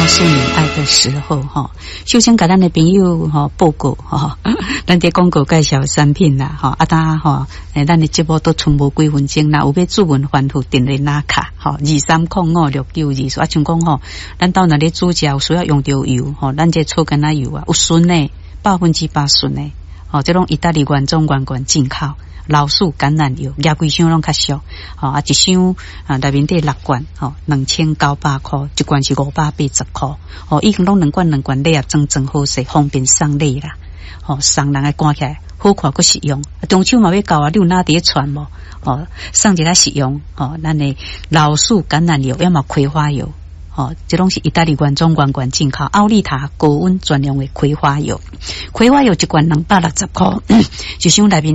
诉你爱的时候哈，首先给咱的朋友哈报告哈，咱在广告介绍产品啦哈，当哈咱的节目都剩无几分钟啦，有要主文反复电话卡哈23056924，像讲吼，咱到那里煮食需要用到油哈，咱这醋橄榄油啊有纯的，100%纯的，哦，这种意大利原装原罐进口。老树橄榄油，价贵箱拢较俗，一箱内面得6罐，2900块，一罐是580块，已经拢2罐礼盒装好势，方便送礼啦，送人来赶起来好看佫实用，中秋嘛要到啊，你有哪伫传无？送一个实用，咱的老树橄榄油，要么葵花油。这拢是意大利原装原罐进口，奥利塔高温专用的葵花油，葵花油一罐260块，一箱内面。